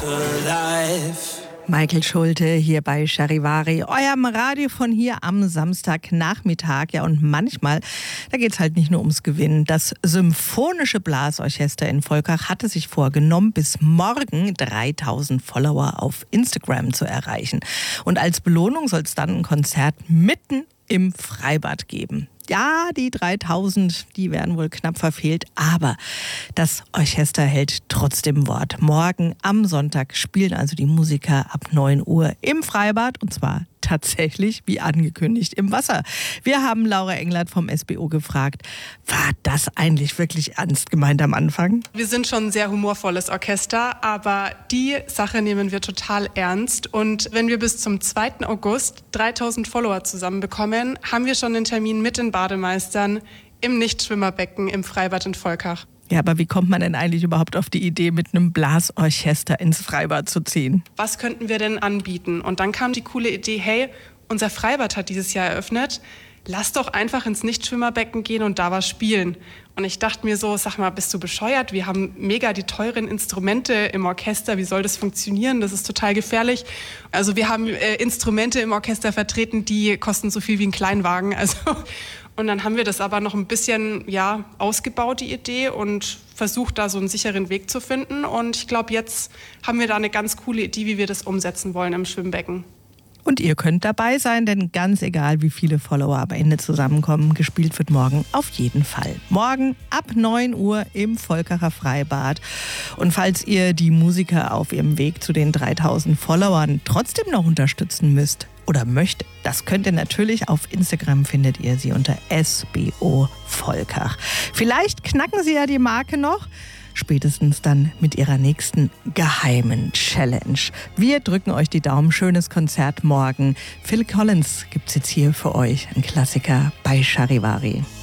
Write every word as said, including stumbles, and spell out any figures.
Michael Schulte hier bei Charivari, eurem Radio von hier am Samstagnachmittag. Ja, und manchmal, da geht es halt nicht nur ums Gewinnen. Das Symphonische Blasorchester in Volkach hatte sich vorgenommen, bis morgen dreitausend Follower auf Instagram zu erreichen. Und als Belohnung soll es dann ein Konzert mitten im Freibad geben. Ja, die dreitausend, die werden wohl knapp verfehlt, aber das Orchester hält trotzdem Wort. Morgen am Sonntag spielen also die Musiker ab neun Uhr im Freibad und zwar tatsächlich, wie angekündigt, im Wasser. Wir haben Laura Englert vom S B O gefragt, war das eigentlich wirklich ernst gemeint am Anfang? Wir sind schon ein sehr humorvolles Orchester, aber die Sache nehmen wir total ernst. Und wenn wir bis zum zweiten August dreitausend Follower zusammenbekommen, haben wir schon den Termin mit den Bademeistern im Nichtschwimmerbecken im Freibad in Volkach. Ja, aber wie kommt man denn eigentlich überhaupt auf die Idee, mit einem Blasorchester ins Freibad zu ziehen? Was könnten wir denn anbieten? Und dann kam die coole Idee, hey, unser Freibad hat dieses Jahr eröffnet, lass doch einfach ins Nichtschwimmerbecken gehen und da was spielen. Und ich dachte mir so, sag mal, bist du bescheuert? Wir haben mega die teuren Instrumente im Orchester, wie soll das funktionieren? Das ist total gefährlich. Also wir haben äh, Instrumente im Orchester vertreten, die kosten so viel wie ein Kleinwagen. Also und dann haben wir das aber noch ein bisschen ja, ausgebaut, die Idee, und versucht, da so einen sicheren Weg zu finden. Und ich glaube, jetzt haben wir da eine ganz coole Idee, wie wir das umsetzen wollen im Schwimmbecken. Und ihr könnt dabei sein, denn ganz egal, wie viele Follower am Ende zusammenkommen, gespielt wird morgen auf jeden Fall. Morgen ab neun Uhr im Volkacher Freibad. Und falls ihr die Musiker auf ihrem Weg zu den dreitausend Followern trotzdem noch unterstützen müsst oder möchtet, das könnt ihr natürlich. Auf Instagram findet ihr sie unter S B O Volkach. Vielleicht knacken sie ja die Marke noch. Spätestens dann mit ihrer nächsten geheimen Challenge. Wir drücken euch die Daumen. Schönes Konzert morgen. Phil Collins gibt's jetzt hier für euch. Ein Klassiker bei Charivari.